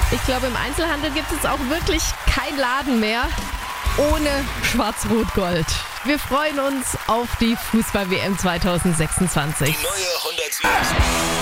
Ich glaube, im Einzelhandel gibt es auch wirklich kein Laden mehr ohne Schwarz-Rot-Gold. Wir freuen uns auf die Fußball-WM 2026. Die neue 107.